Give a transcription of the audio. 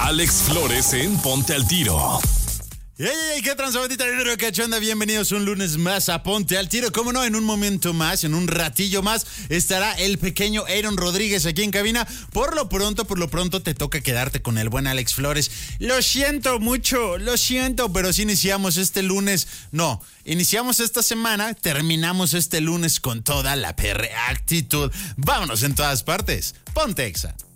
Alex Flores en Ponte al Tiro. ¡Ey, qué transabandita dinero cachonda! Bienvenidos un lunes más a Ponte al Tiro. Cómo no, en un momento más, en un ratillo más, estará el pequeño Aaron Rodríguez aquí en cabina. Por lo pronto te toca quedarte con el buen Alex Flores. Lo siento mucho, pero si iniciamos este lunes, no, iniciamos esta semana, terminamos este lunes con toda la perra actitud. Vámonos en todas partes. Ponte Exa.